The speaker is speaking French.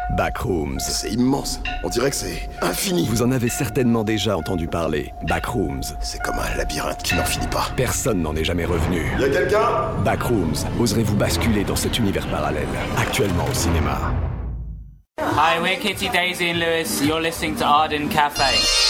Backrooms. C'est immense. On dirait que c'est infini. Vous en avez certainement déjà entendu parler. Backrooms. C'est comme un labyrinthe qui n'en finit pas. Personne n'en est jamais revenu. Y'a quelqu'un? Backrooms. Oserez-vous basculer dans cet univers parallèle? Actuellement au cinéma. Hi, we're Kitty, Daisy and Lewis. You're listening to Arden Cafe.